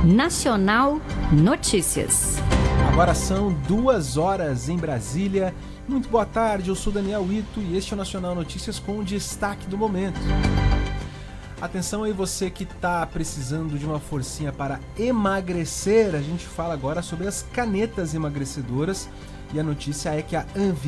Nacional Notícias. Agora são 2 horas em Brasília. Muito boa tarde, eu sou Daniel Ito e este é o Nacional Notícias com o destaque do momento. Atenção aí você que está precisando de uma forcinha para emagrecer. A gente fala agora sobre as canetas emagrecedoras e a notícia é que a Anvisa